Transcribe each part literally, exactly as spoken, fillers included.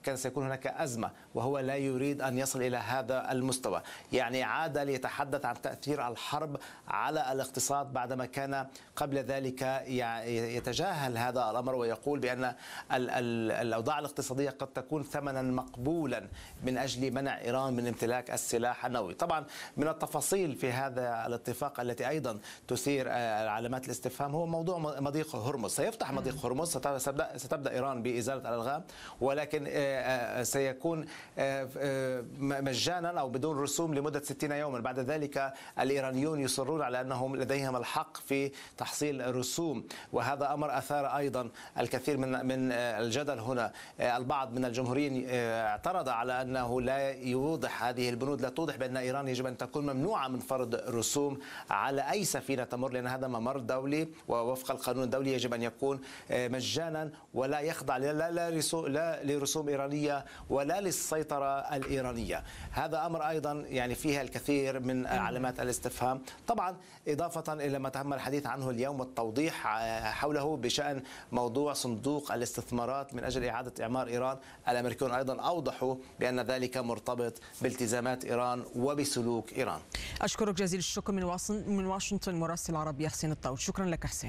كان سيكون هناك أزمة، وهو لا يريد أن يصل إلى هذا المستوى. يعني عاد ليتحدث عن تأثير الحرب على الاقتصاد بعدما كان قبل ذلك يتجاهل هذا الأمر ويقول بأن الأوضاع الاقتصادية قد تكون ثمنا مقبولا من أجل منع إيران من امتلاك السلاح النووي. طبعا من التفاصيل في هذا الاتفاق التي أيضا تثير علامات الاستفهام هو موضوع مضيق هرمز. سيفتح مضيق هرمز، ستبدأ إيران بإزالة الألغام، ولكن سيكون مجانا أو بدون رسوم لمدة ستين يوما. بعد ذلك الإيرانيون يصرون على أنهم لديهم الحق في تحصيل رسوم، وهذا أمر أثار أيضا الكثير من من الجدل هنا. البعض من الجمهوريين اعترض على أنه لا يوضح هذه البنود، لا توضح بأن إيران يجب أن تكون ممنوعة من فرض رسوم على أي سفينة تمر، لأن هذا ممر دولي ووفق القانون الدولي يجب أن يكون مجانا ولا يخضع لا لا لرسوم إيرانية ولا للسيطرة الإيرانية. هذا أمر أيضا يعني فيها الكثير من علامات الاستفهام. طبعا إضافة إلى ما تم الحديث عنه اليوم والتوضيح حوله بشأن موضوع صندوق الاستثمارات من أجل إعادة إعمار إيران، الأمريكيون أيضا أوضحوا بأن ذلك مرتبط بالتزامات إيران وبسلوك إيران. أشكرك جزيل الشكر من واشنطن مراسل العربية حسين الطاووس. شكرا لك حسين.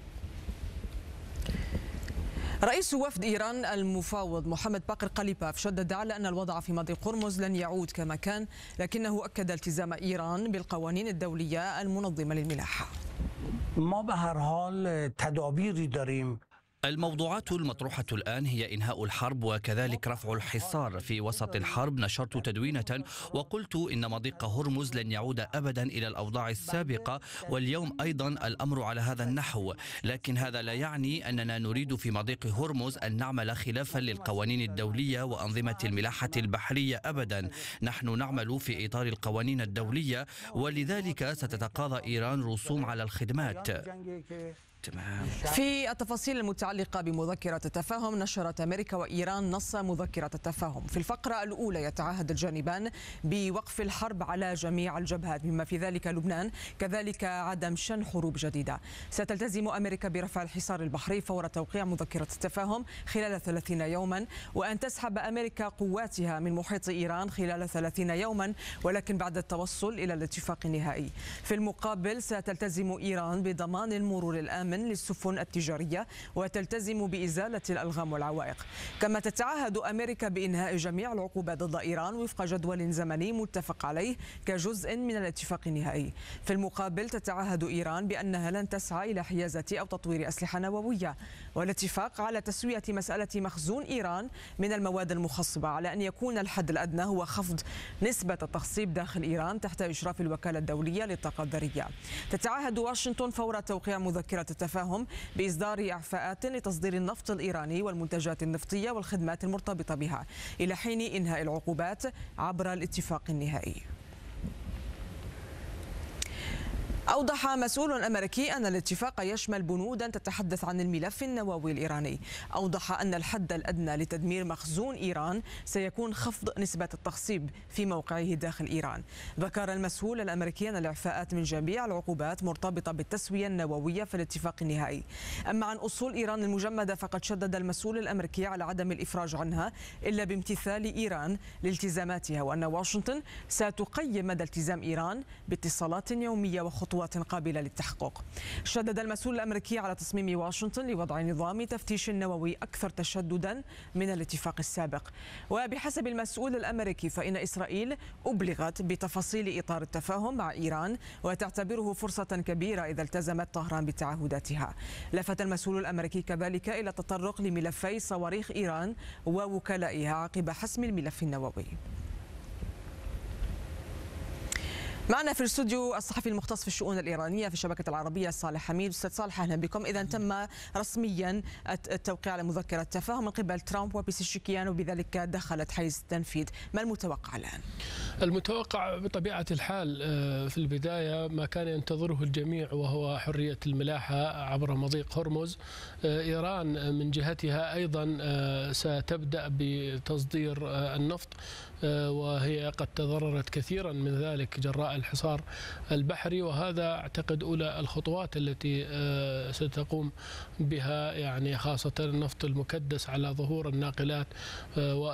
رئيس وفد إيران المفاوض محمد باقر قليباف شدد على أن الوضع في مضيق هرمز لن يعود كما كان، لكنه أكد التزام إيران بالقوانين الدولية المنظمة للملاحة. ما به هر حال تدابیری داریم. الموضوعات المطروحة الآن هي إنهاء الحرب وكذلك رفع الحصار. في وسط الحرب نشرت تدوينة وقلت إن مضيق هرمز لن يعود أبدا إلى الأوضاع السابقة، واليوم أيضا الأمر على هذا النحو، لكن هذا لا يعني أننا نريد في مضيق هرمز أن نعمل خلافا للقوانين الدولية وأنظمة الملاحة البحرية أبدا. نحن نعمل في إطار القوانين الدولية، ولذلك ستتقاضى إيران رسوم على الخدمات. في التفاصيل المتعلقة بمذكرة التفاهم، نشرت أمريكا وإيران نص مذكرة التفاهم. في الفقرة الأولى يتعهد الجانبان بوقف الحرب على جميع الجبهات بما في ذلك لبنان، كذلك عدم شن حروب جديدة. ستلتزم أمريكا برفع الحصار البحري فور توقيع مذكرة التفاهم خلال ثلاثين يوما، وأن تسحب أمريكا قواتها من محيط إيران خلال ثلاثين يوما، ولكن بعد التوصل إلى الاتفاق النهائي. في المقابل ستلتزم إيران بضمان المرور الآمن للسفن التجارية، وتلتزم بإزالة الألغام والعوائق. كما تتعهد أمريكا بإنهاء جميع العقوبات ضد إيران وفق جدول زمني متفق عليه كجزء من الاتفاق النهائي. في المقابل تتعهد إيران بأنها لن تسعى إلى حيازة أو تطوير أسلحة نووية، والاتفاق على تسوية مسألة مخزون إيران من المواد المخصبة على أن يكون الحد الأدنى هو خفض نسبة التخصيب داخل إيران تحت إشراف الوكالة الدولية للطاقة الذرية. تتعهد واشنطن فور توقيع مذكرة التفاهم بإصدار إعفاءات لتصدير النفط الإيراني والمنتجات النفطية والخدمات المرتبطة بها إلى حين إنهاء العقوبات عبر الاتفاق النهائي. أوضح مسؤول أمريكي أن الاتفاق يشمل بنودا تتحدث عن الملف النووي الإيراني. أوضح أن الحد الأدنى لتدمير مخزون إيران سيكون خفض نسبة التخصيب في موقعه داخل إيران. ذكر المسؤول الأمريكي أن الإعفاءات من جميع العقوبات مرتبطة بالتسوية النووية في الاتفاق النهائي. أما عن أصول إيران المجمدة فقد شدد المسؤول الأمريكي على عدم الإفراج عنها إلا بامتثال إيران لالتزاماتها، وأن واشنطن ستقيم مدى التزام إيران باتصالات يومية وخطوات قابلة للتحقق. شدد المسؤول الأمريكي على تصميم واشنطن لوضع نظام تفتيش نووي أكثر تشددا من الاتفاق السابق. وبحسب المسؤول الأمريكي فإن إسرائيل أبلغت بتفاصيل إطار التفاهم مع إيران وتعتبره فرصة كبيرة إذا التزمت طهران بتعهداتها. لفت المسؤول الأمريكي كذلك إلى التطرق لملفي صواريخ إيران ووكلائها عقب حسم الملف النووي. معنا في الاستوديو الصحفي المختص في الشؤون الإيرانية في الشبكة العربية صالح حميد. أستاذ صالح أهلا بكم. إذا تم رسميا التوقيع على مذكرة تفاهم من قبل ترامب وبيزيشكيان وبذلك دخلت حيز التنفيذ، ما المتوقع الآن؟ المتوقع بطبيعة الحال في البداية ما كان ينتظره الجميع وهو حرية الملاحة عبر مضيق هرمز. إيران من جهتها أيضا ستبدأ بتصدير النفط، وهي قد تضررت كثيرا من ذلك جراء الحصار البحري، وهذا أعتقد أولى الخطوات التي ستقوم بها، يعني خاصة النفط المكدس على ظهور الناقلات